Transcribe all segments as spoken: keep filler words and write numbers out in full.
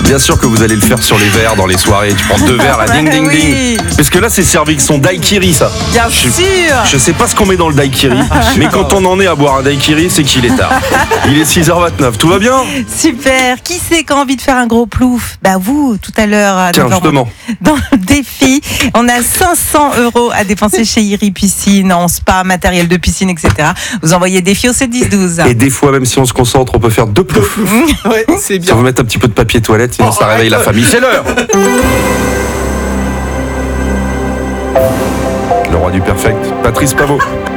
Bien sûr que vous allez le faire sur les verres dans les soirées. Tu prends deux verres, là, ding, ding, Oui. ding. Parce que là, c'est servi avec son daiquiri, ça. Bien Je- sûr. Je sais pas ce qu'on met dans le daiquiri, mais quand on en est à boire un daiquiri, c'est qu'il est tard. Il est six heures vingt-neuf. Tout va bien? Super. Qui c'est qui a envie de faire un gros plouf? Bah vous, tout à l'heure. à Tiens, neuf heures vingt. justement. Dans le défi, on a cinq cents euros à dépenser chez Iri Piscine, en spa, matériel de piscine, et cetera. Vous envoyez défi au sept dix douze. Et des fois, même si on se concentre, on peut faire deux ploufs. Ouais, c'est Ça bien. va mettre un petit peu de papier toilette, sinon Oh, ça réveille la arrête. famille. C'est l'heure. Le roi du perfect, Patrice Pavot.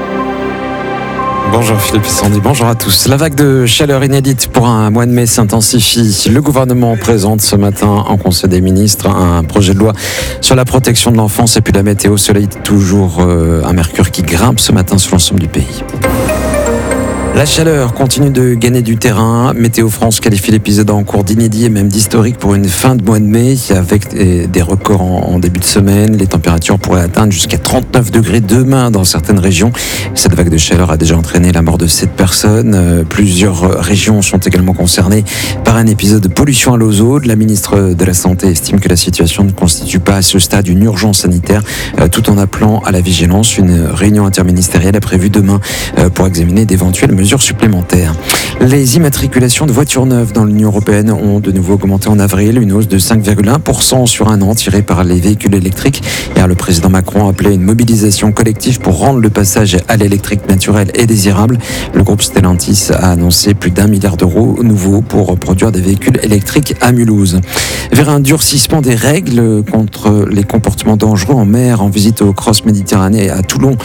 Bonjour Philippe Sandy, bonjour à tous. La vague de chaleur inédite pour un mois de mai s'intensifie. Le gouvernement présente ce matin en Conseil des ministres un projet de loi sur la protection de l'enfance et puis la météo. Soleil toujours, euh, un mercure qui grimpe ce matin sur l'ensemble du pays. La chaleur continue de gagner du terrain. Météo France qualifie l'épisode en cours d'inédit et même d'historique pour une fin de mois de mai avec des records en, en début de semaine. Les températures pourraient atteindre jusqu'à trente-neuf degrés demain dans certaines régions. Cette vague de chaleur a déjà entraîné la mort de sept personnes. Euh, plusieurs régions sont également concernées par un épisode de pollution à l'ozone. La ministre de la Santé estime que la situation ne constitue pas à ce stade une urgence sanitaire, euh, tout en appelant à la vigilance. Une réunion interministérielle est prévue demain euh, pour examiner d'éventuelles mesures supplémentaires. Les immatriculations de voitures neuves dans l'Union européenne ont de nouveau augmenté en avril, une hausse de cinq virgule un pour cent sur un an tirée par les véhicules électriques. Hier, le président Macron a appelé à une mobilisation collective pour rendre le passage à l'électrique naturel et désirable. Le groupe Stellantis a annoncé plus d'un milliard d'euros nouveaux pour produire des véhicules électriques à Mulhouse. Vers un durcissement des règles contre les comportements dangereux en mer, en visite au Cross Méditerranée à Toulon,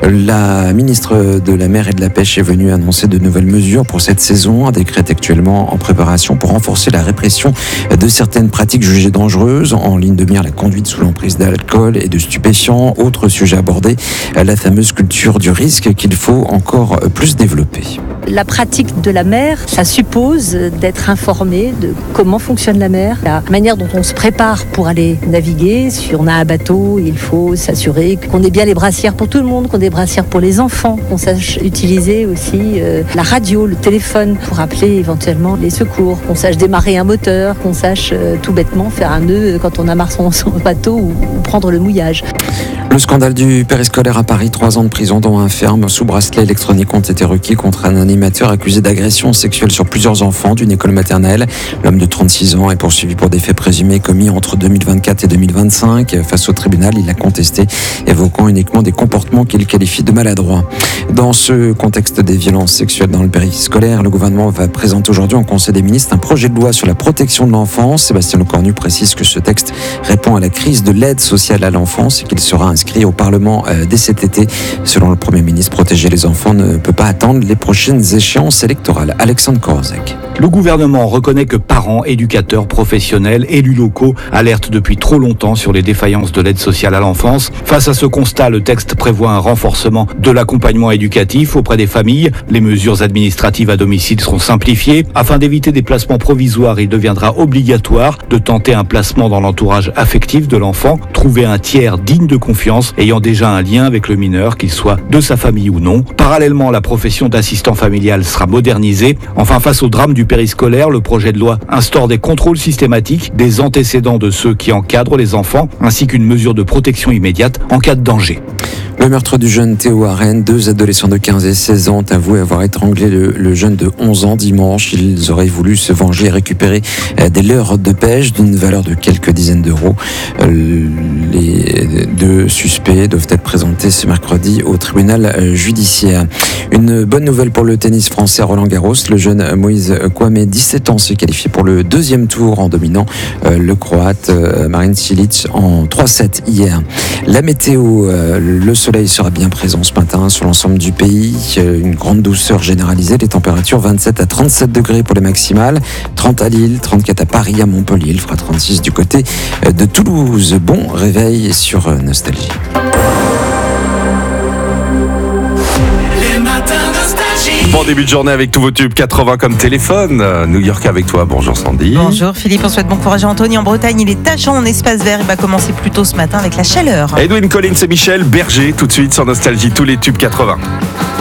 la ministre de la Mer et de la Pêche est venue annoncer de nouvelles mesures pour cette saison. Un décret est actuellement en préparation pour renforcer la répression de certaines pratiques jugées dangereuses. En ligne de mire, la conduite sous l'emprise d'alcool et de stupéfiants. Autre sujet abordé, la fameuse culture du risque qu'il faut encore plus développer. La pratique de la mer, ça suppose d'être informé de comment fonctionne la mer, la manière dont on se prépare pour aller naviguer. Si on a un bateau, il faut s'assurer qu'on ait bien les brassières pour tout le monde, qu'on ait des brassières pour les enfants, qu'on sache utiliser aussi euh, la radio, le téléphone pour appeler éventuellement les secours, qu'on sache démarrer un moteur, qu'on sache euh, tout bêtement faire un nœud quand on amarre son, son bateau ou, ou prendre le mouillage. Le scandale du périscolaire à Paris, trois ans de prison dont un ferme sous bracelet électronique ont été requis contre un animateur accusé d'agression sexuelle sur plusieurs enfants d'une école maternelle. L'homme de trente-six ans est poursuivi pour des faits présumés commis entre deux mille vingt-quatre et deux mille vingt-cinq. Face au tribunal, il a contesté, évoquant uniquement des comportements qu'il qualifie de maladroits. Dans ce contexte des violences sexuelles dans le périscolaire, le gouvernement va présenter aujourd'hui en Conseil des ministres un projet de loi sur la protection de l'enfance. Sébastien Lecornu précise que ce texte répond à la crise de l'aide sociale à l'enfance et qu'il sera inscrit au Parlement euh, dès cet été. Selon le Premier ministre, protéger les enfants ne peut pas attendre les prochaines échéances électorales. Alexandre Korzek. Le gouvernement reconnaît que parents, éducateurs, professionnels, élus locaux alertent depuis trop longtemps sur les défaillances de l'aide sociale à l'enfance. Face à ce constat, le texte prévoit un renforcement de l'accompagnement éducatif auprès des familles. Les mesures administratives à domicile seront simplifiées. Afin d'éviter des placements provisoires, il deviendra obligatoire de tenter un placement dans l'entourage affectif de l'enfant, trouver un tiers digne de confiance ayant déjà un lien avec le mineur, qu'il soit de sa famille ou non. Parallèlement, la profession d'assistant familial sera modernisée. Enfin, face au drame du périscolaire, le projet de loi instaure des contrôles systématiques des antécédents de ceux qui encadrent les enfants, ainsi qu'une mesure de protection immédiate en cas de danger. Le meurtre du jeune Théo à Rennes, deux adolescents de quinze et seize ans ont avoué avoir étranglé le, le jeune de onze ans dimanche. Ils auraient voulu se venger et récupérer euh, des leurres de pêche d'une valeur de quelques dizaines d'euros. Euh, les deux suspects doivent être présentés ce mercredi au tribunal euh, judiciaire. Une bonne nouvelle pour le tennis français à Roland-Garros. Le jeune Moïse Kouamé, dix-sept ans, s'est qualifié pour le deuxième tour en dominant euh, le Croate euh, Marin Cilic en trois sept hier. La météo, euh, le soleil sera bien présent ce matin sur l'ensemble du pays. Une grande douceur généralisée. Les températures vingt-sept à trente-sept degrés pour les maximales. trente à Lille, trente-quatre à Paris, à Montpellier. Il fera trente-six du côté de Toulouse. Bon réveil sur Nostalgie. Bon début de journée avec tous vos tubes quatre-vingts comme téléphone. New York avec toi. Bonjour Sandy. Bonjour Philippe, on souhaite bon courage à Anthony en Bretagne. Il est agent en espace vert. Il va commencer plus tôt ce matin avec la chaleur. Edwin Collins et Michel Berger tout de suite sur Nostalgie, tous les tubes quatre-vingts.